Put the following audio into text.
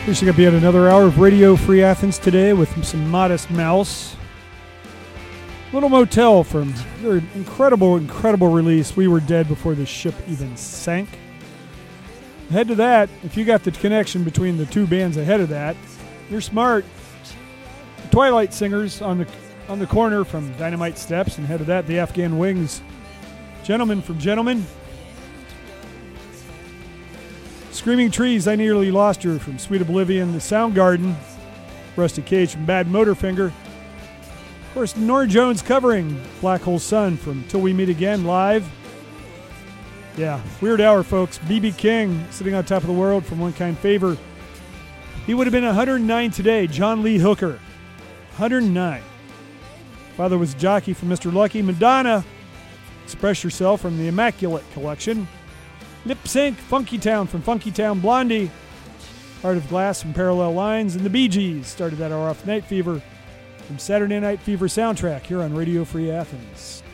Finishing up yet another hour of Radio Free Athens today with some Modest Mouse. Little Motel from their incredible release, We Were Dead Before the Ship Even Sank. Ahead to that, if you got the connection between the two bands ahead of that, you're smart. The Twilight Singers on the corner from Dynamite Steps, and ahead of that, the Afghan Wings, Gentlemen from Gentlemen. Screaming Trees, I Nearly Lost Her from Sweet Oblivion. The Soundgarden, Rusty Cage from Bad Motorfinger. Of course, Norah Jones covering Black Hole Sun from Till We Meet Again live. Yeah, Weird Hour, folks. B.B. King, Sitting on Top of the World from One Kind Favor. He would have been 109 today. John Lee Hooker, 109. Father was a jockey from Mr. Lucky. Madonna, Express Yourself from the Immaculate Collection. Lip Sync, Funky Town from Funky Town Blondie. Heart of Glass from Parallel Lines. And the Bee Gees started that hour off Night Fever from Saturday Night Fever soundtrack here on Radio Free Athens.